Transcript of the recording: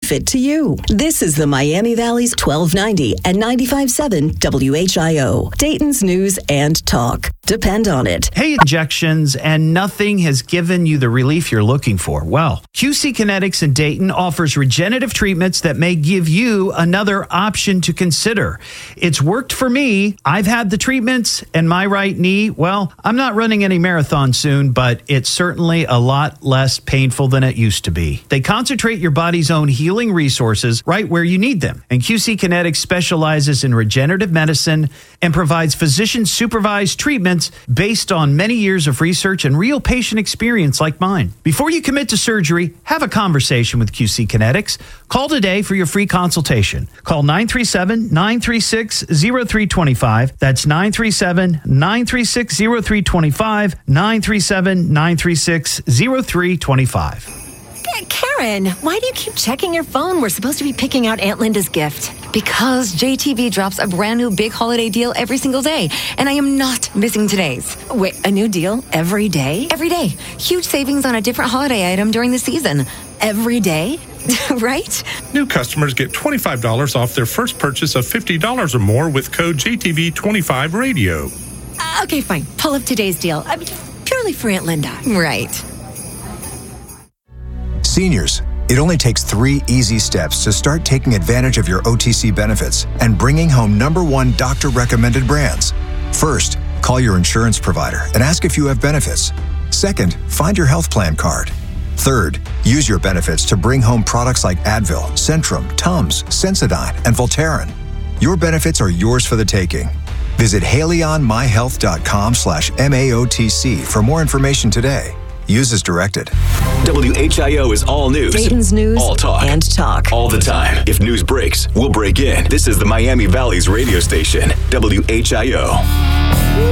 fit to you. This is the Miami Valley's 1290 and 95.7 WHIO. Dayton's news and talk. Depend on it. Hey, injections, and nothing has given you the relief you're looking for. Well, QC Kinetics in Dayton offers regenerative treatments that may give you another option to consider. It's worked for me. I've had the treatments, and my right knee, well, I'm not running any marathon soon, but it's certainly a lot less painful than it used to be. They concentrate your body's own healing resources right where you need them. And QC Kinetics specializes in regenerative medicine and provides physician-supervised treatments based on many years of research and real patient experience like mine. Before you commit to surgery, have a conversation with QC Kinetics. Call today for your free consultation. Call 937-936-0325. That's 937-936-0325, 937-936-0325. Karen, why do you keep checking your phone? We're supposed to be picking out Aunt Linda's gift. Because JTV drops a brand new big holiday deal every single day, and I am not missing today's. Wait, a new deal every day? Every day. Huge savings on a different holiday item during the season. Every day? Right? New customers get $25 off their first purchase of $50 or more with code JTV25Radio. Okay, fine. Pull up today's deal. I mean, purely for Aunt Linda. Right. Seniors, it only takes 3 easy steps to start taking advantage of your OTC benefits and bringing home #1 doctor-recommended brands. First, call your insurance provider and ask if you have benefits. Second, find your health plan card. Third, use your benefits to bring home products like Advil, Centrum, Tums, Sensodyne, and Voltaren. Your benefits are yours for the taking. Visit HaleyOnMyHealth.com/MAOTC for more information today. Use as directed. WHIO is all news. Dayton's news all talk. and talk. All the time. If news breaks, we'll break in. This is the Miami Valley's radio station, WHIO.